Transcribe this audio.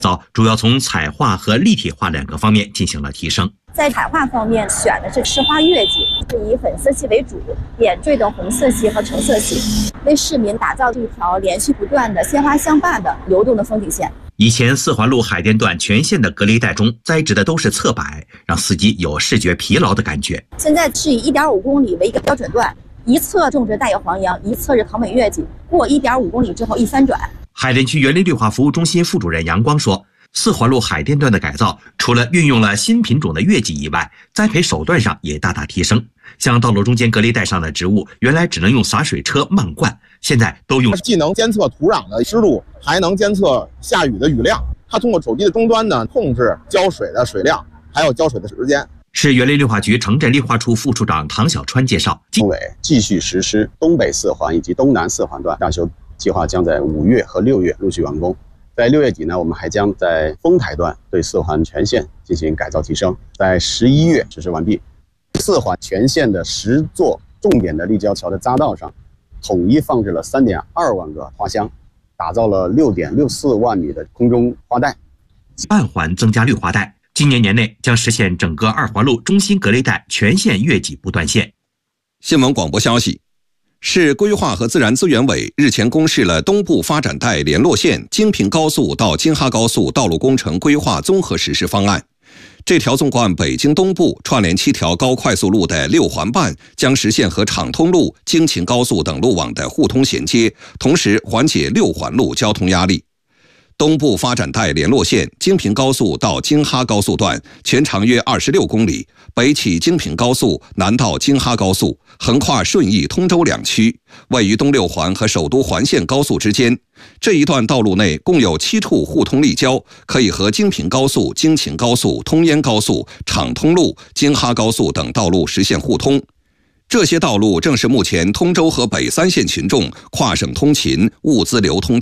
主要从彩画和立体化2个方面进行了提升。 在彩画方面，选的是赤花月季，是以粉色系为主，点缀的红色系和橙色系，为市民打造一条连续不断的鲜花相伴的流动的风景线。 以前4环路海淀段全线的隔离带中栽植的都是侧柏，让司机有视觉疲劳的感觉。 现在是以1.5公里为一个标准段，一侧种植大叶黄杨，一侧是藤本月季，过1.5公里之后一翻转。 海淀区园林绿化服务中心副主任杨光说，4环路海淀段的改造，除了运用了新品种的月季以外，栽培手段上也大大提升。像道路中间隔离带上的植物，原来只能用洒水车漫灌，现在都用既能监测土壤的湿度，还能监测下雨的雨量。它通过手机的终端呢，控制浇水的水量，还有浇水的时间。 市园林绿化局城镇绿化处副处长唐小川介绍， 经委继续实施东北4环以及东南4环段大修计划，将在5月和6月陆续完工。在6月底呢，我们还将在丰台段对4环全线进行改造提升，在11月实施完毕。4环全线的10座重点的立交桥的匝道上，统一放置了3.2万个花箱，打造了6.64万米的空中花带， 半环增加绿化带。今年年内将实现整个2环路中心隔离带全线月季不断线。 新闻广播消息。市规划和自然资源委日前公示了东部发展带联络线京平高速到京哈高速道路工程规划综合实施方案。这条纵贯北京东部串联7条高快速路的6环半，将实现和畅通路、京秦高速等路网的互通衔接，同时缓解6环路交通压力。东部发展带联络线京平高速到京哈高速段全长约26公里，北起京平高速，南到京哈高速，横跨顺义、通州2区，位于东6环和首都环线高速之间。这一段道路内共有7处互通立交，可以和京平高速、京秦高速、通燕高速、畅通路、京哈高速等道路实现互通。这些道路正是目前通州和北3县群众跨省通勤、物资流通